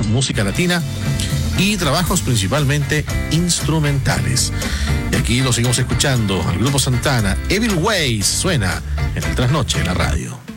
música latina y trabajos principalmente instrumentales. Y aquí lo seguimos escuchando, al grupo Santana. Evil Ways suena en el Trasnoche de la radio.